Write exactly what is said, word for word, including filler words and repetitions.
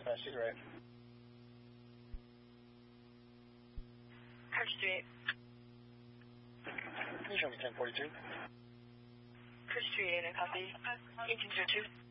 Pass you right. Coach Street. Can you show me ten forty-two? Coach Street, and a copy. eighteen zero two.